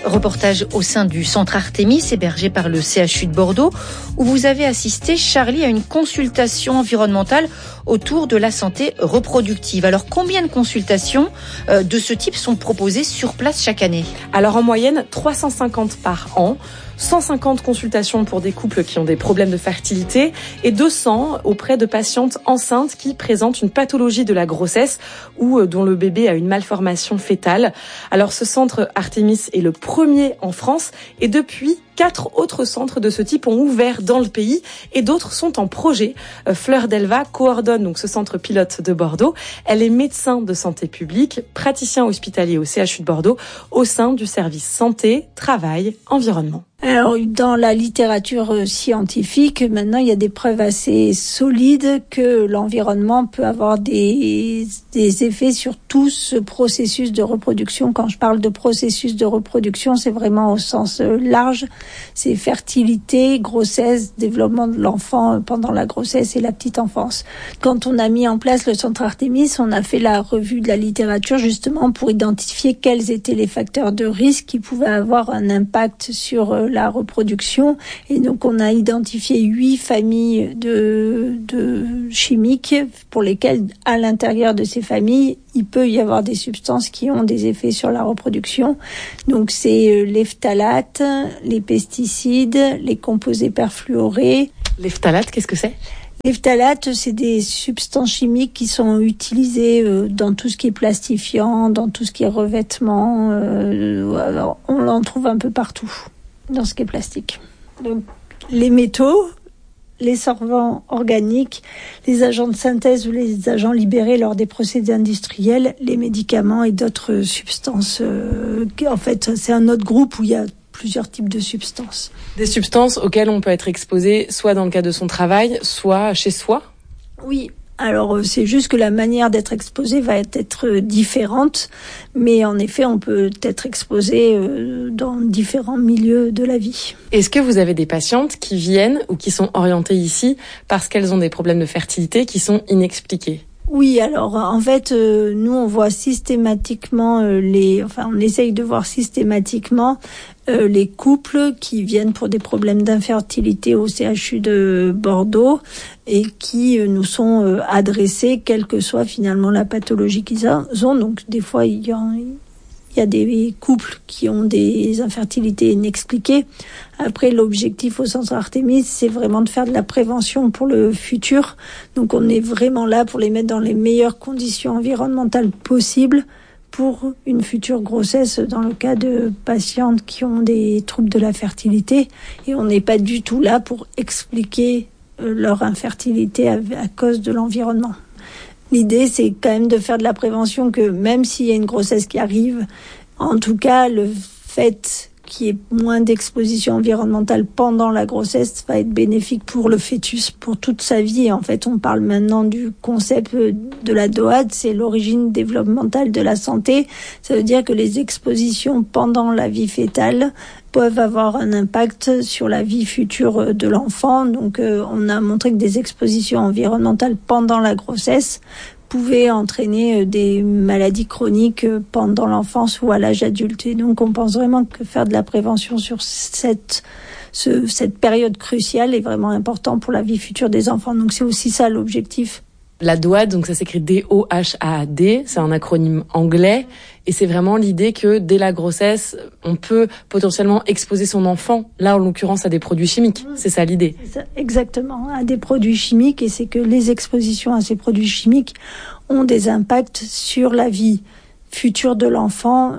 Reportage au sein du centre Artémis, hébergé par le CHU de Bordeaux, où vous avez assisté, Charlie, à une consultation environnementale autour de la santé reproductive. Alors, combien de consultations de ce type sont proposées sur place chaque année ? Alors, en moyenne, 350 par an. 150 consultations pour des couples qui ont des problèmes de fertilité et 200 auprès de patientes enceintes qui présentent une pathologie de la grossesse ou dont le bébé a une malformation fœtale. Alors ce centre Artémis est le premier en France et depuis 4 autres centres de ce type ont ouvert dans le pays et d'autres sont en projet. Fleur Delva coordonne donc ce centre pilote de Bordeaux. Elle est médecin de santé publique, praticien hospitalier au CHU de Bordeaux au sein du service santé, travail, environnement. Alors, dans la littérature scientifique, maintenant, il y a des preuves assez solides que l'environnement peut avoir des effets sur tout ce processus de reproduction. Quand je parle de processus de reproduction, c'est vraiment au sens large. C'est fertilité, grossesse, développement de l'enfant pendant la grossesse et la petite enfance. Quand on a mis en place le centre Artémis, on a fait la revue de la littérature justement pour identifier quels étaient les facteurs de risque qui pouvaient avoir un impact sur la reproduction. Et donc, on a identifié 8 familles de chimiques pour lesquelles, à l'intérieur de ces familles, il peut y avoir des substances qui ont des effets sur la reproduction. Donc, c'est les phtalates, les pesticides, les composés perfluorés. Les phtalates, qu'est-ce que c'est ? Les phtalates, c'est des substances chimiques qui sont utilisées dans tout ce qui est plastifiant, dans tout ce qui est revêtement. On en trouve un peu partout dans ce qui est plastique. Donc, les métaux, les solvants organiques, les agents de synthèse ou les agents libérés lors des procédés industriels, les médicaments et d'autres substances. En fait, c'est un autre groupe où il y a plusieurs types de substances. Des substances auxquelles on peut être exposé soit dans le cadre de son travail, soit chez soi ? Oui. Alors, c'est juste que la manière d'être exposé va être différente, mais en effet, on peut être exposé dans différents milieux de la vie. Est-ce que vous avez des patientes qui viennent ou qui sont orientées ici parce qu'elles ont des problèmes de fertilité qui sont inexpliqués ? Oui, alors en fait, nous on voit systématiquement on essaye de voir systématiquement les couples qui viennent pour des problèmes d'infertilité au CHU de Bordeaux et qui nous sont adressés, quelle que soit finalement la pathologie qu'ils ont. Donc des fois il y a des couples qui ont des infertilités inexpliquées. Après, l'objectif au centre Artémis, c'est vraiment de faire de la prévention pour le futur. Donc, on est vraiment là pour les mettre dans les meilleures conditions environnementales possibles pour une future grossesse dans le cas de patientes qui ont des troubles de la fertilité. Et on n'est pas du tout là pour expliquer leur infertilité à cause de l'environnement. L'idée, c'est quand même de faire de la prévention, que même s'il y a une grossesse qui arrive, en tout cas, le fait qu'il y ait moins d'exposition environnementale pendant la grossesse va être bénéfique pour le fœtus, pour toute sa vie. En fait, on parle maintenant du concept de la DOAD, c'est l'origine développementale de la santé. Ça veut dire que les expositions pendant la vie fœtale peuvent avoir un impact sur la vie future de l'enfant. Donc, on a montré que des expositions environnementales pendant la grossesse pouvaient entraîner des maladies chroniques pendant l'enfance ou à l'âge adulte. Et donc, on pense vraiment que faire de la prévention sur cette période cruciale est vraiment important pour la vie future des enfants. Donc, c'est aussi ça l'objectif. La DOAD, donc ça s'écrit DOHAD, c'est un acronyme anglais et c'est vraiment l'idée que dès la grossesse, on peut potentiellement exposer son enfant, là en l'occurrence à des produits chimiques. C'est ça l'idée. C'est ça, exactement, à des produits chimiques, et c'est que les expositions à ces produits chimiques ont des impacts sur la vie future de l'enfant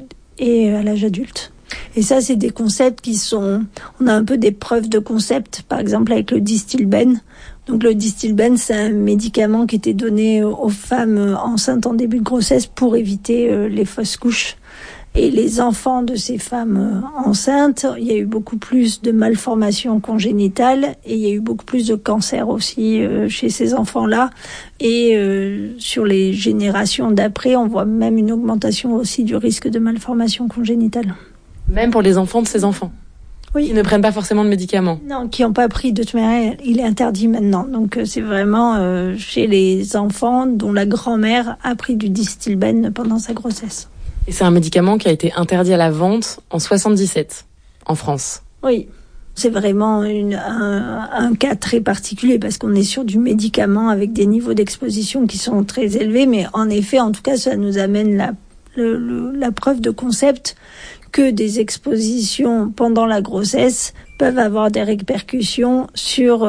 et à l'âge adulte. Et ça, c'est des concepts on a un peu des preuves de concept, par exemple avec le Distilbène. Donc le Distilbène, c'est un médicament qui était donné aux femmes enceintes en début de grossesse pour éviter les fausses couches. Et les enfants de ces femmes enceintes, il y a eu beaucoup plus de malformations congénitales et il y a eu beaucoup plus de cancers aussi chez ces enfants-là. Et sur les générations d'après, on voit même une augmentation aussi du risque de malformations congénitales. Même pour les enfants de ces enfants ? Oui. Ils ne prennent pas forcément de médicaments. Non, qui n'ont pas pris. De toute manière, il est interdit maintenant. Donc, c'est vraiment chez les enfants dont la grand-mère a pris du Distilbène pendant sa grossesse. Et c'est un médicament qui a été interdit à la vente en 1977 en France. Oui. C'est vraiment un cas très particulier parce qu'on est sur du médicament avec des niveaux d'exposition qui sont très élevés. Mais en effet, en tout cas, ça nous amène la preuve de concept que des expositions pendant la grossesse peuvent avoir des répercussions sur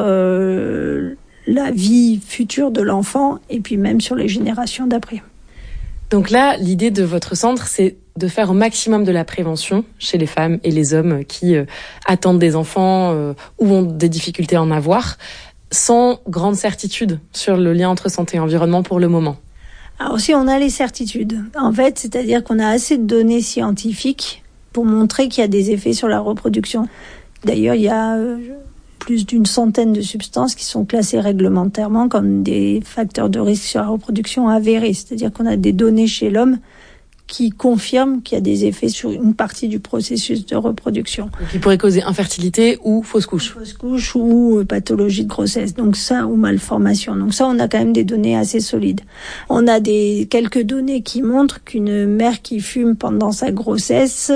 la vie future de l'enfant et puis même sur les générations d'après. Donc là, l'idée de votre centre, c'est de faire au maximum de la prévention chez les femmes et les hommes qui attendent des enfants ou ont des difficultés à en avoir, sans grande certitude sur le lien entre santé et environnement pour le moment. Alors si on a les certitudes, en fait, c'est-à-dire qu'on a assez de données scientifiques pour montrer qu'il y a des effets sur la reproduction. D'ailleurs, il y a plus d'une centaine de substances qui sont classées réglementairement comme des facteurs de risque sur la reproduction avérés. C'est-à-dire qu'on a des données chez l'homme qui confirment qu'il y a des effets sur une partie du processus de reproduction. Qui pourrait causer infertilité ou fausse couche. Fausse couche ou pathologie de grossesse. Donc ça, ou malformation. Donc ça, on a quand même des données assez solides. On a quelques données qui montrent qu'une mère qui fume pendant sa grossesse,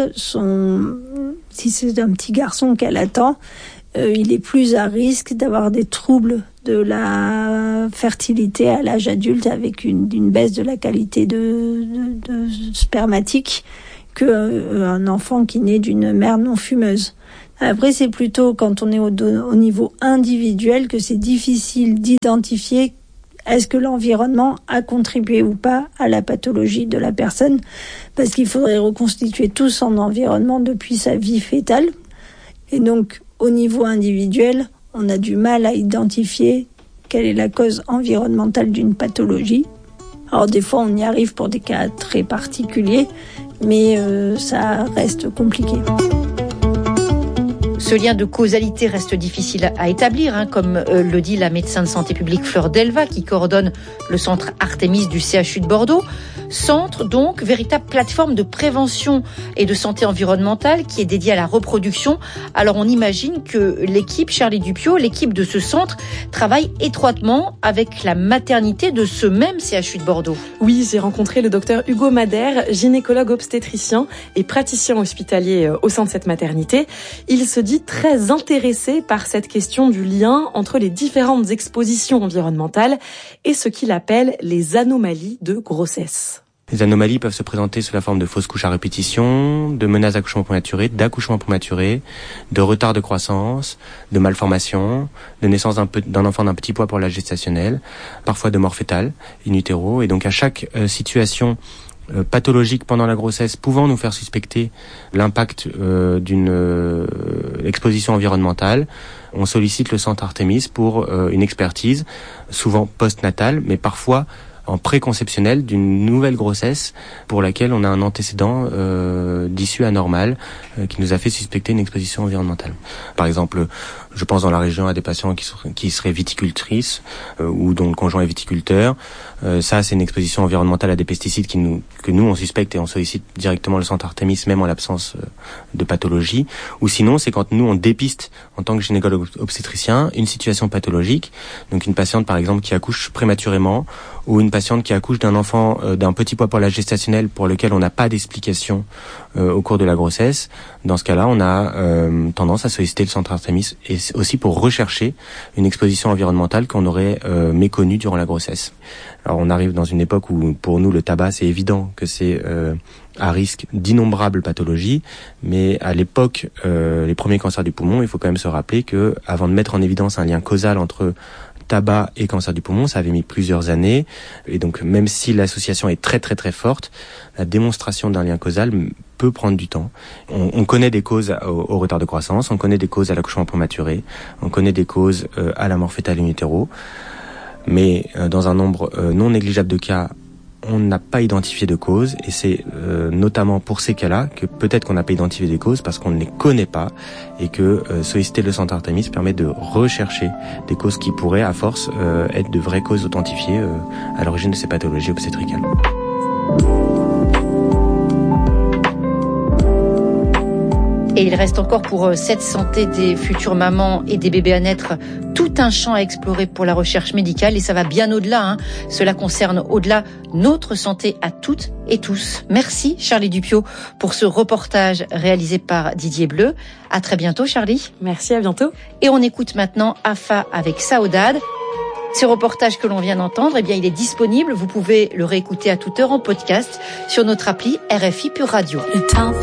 si c'est un petit garçon qu'elle attend, il est plus à risque d'avoir des troubles de la fertilité à l'âge adulte avec une baisse de la qualité de spermatique qu'un enfant qui naît d'une mère non fumeuse. Après, c'est plutôt quand on est au niveau individuel que c'est difficile d'identifier est-ce que l'environnement a contribué ou pas à la pathologie de la personne, parce qu'il faudrait reconstituer tout son environnement depuis sa vie fœtale. Et donc, au niveau individuel, on a du mal à identifier quelle est la cause environnementale d'une pathologie. Alors des fois, on y arrive pour des cas très particuliers, mais ça reste compliqué. Ce lien de causalité reste difficile à établir, comme le dit la médecin de santé publique Fleur Delva, qui coordonne le centre Artémis du CHU de Bordeaux. Centre, donc, véritable plateforme de prévention et de santé environnementale qui est dédiée à la reproduction. Alors, on imagine que l'équipe Charlie Dupiot, l'équipe de ce centre, travaille étroitement avec la maternité de ce même CHU de Bordeaux. Oui, j'ai rencontré le docteur Hugo Madère, gynécologue obstétricien et praticien hospitalier au sein de cette maternité. Il se dit très intéressé par cette question du lien entre les différentes expositions environnementales et ce qu'il appelle les anomalies de grossesse. Les anomalies peuvent se présenter sous la forme de fausses couches à répétition, de menaces d'accouchement prématuré, de retard de croissance, de malformation, de naissance d'un enfant d'un petit poids pour la gestationnelle, parfois de mort fœtale, in utero. Et donc à chaque situation pathologique pendant la grossesse pouvant nous faire suspecter l'impact d'une exposition environnementale, on sollicite le centre Artémis pour une expertise, souvent post-natale, mais parfois en préconceptionnel d'une nouvelle grossesse pour laquelle on a un antécédent d'issue anormale qui nous a fait suspecter une exposition environnementale. Par exemple, je pense dans la région à des patients qui seraient viticultrices ou dont le conjoint est viticulteur. Ça, c'est une exposition environnementale à des pesticides que nous on suspecte et on sollicite directement le centre Artémis même en l'absence de pathologie. Ou sinon, c'est quand nous on dépiste en tant que gynécologue obstétricien une situation pathologique, donc une patiente par exemple qui accouche prématurément ou une patiente qui accouche d'un enfant d'un petit poids pour la gestationnelle pour lequel on n'a pas d'explication au cours de la grossesse. Dans ce cas-là, on a tendance à solliciter le centre Artémis et aussi pour rechercher une exposition environnementale qu'on aurait méconnue durant la grossesse. Alors on arrive dans une époque où pour nous le tabac c'est évident que c'est à risque d'innombrables pathologies, mais à l'époque les premiers cancers du poumon, il faut quand même se rappeler que avant de mettre en évidence un lien causal entre tabac et cancer du poumon, ça avait mis plusieurs années, et donc même si l'association est très très très forte, la démonstration d'un lien causal peut prendre du temps. On connaît des causes au retard de croissance, on connaît des causes à l'accouchement prématuré, on connaît des causes à la mort fœtale in utero, mais dans un nombre non négligeable de cas, on n'a pas identifié de cause, et c'est notamment pour ces cas-là que peut-être qu'on n'a pas identifié des causes parce qu'on ne les connaît pas, et que solliciter le centre Artémis permet de rechercher des causes qui pourraient à force être de vraies causes authentifiées à l'origine de ces pathologies obstétricales. Et il reste encore pour cette santé des futures mamans et des bébés à naître tout un champ à explorer pour la recherche médicale et ça va bien au-delà. Cela concerne au-delà notre santé à toutes et tous. Merci Charlie Dupiot pour ce reportage réalisé par Didier Bleu. À très bientôt Charlie. Merci, à bientôt. Et on écoute maintenant Afa avec Saudade. Ce reportage que l'on vient d'entendre, eh bien, il est disponible. Vous pouvez le réécouter à toute heure en podcast sur notre appli RFI Pure Radio.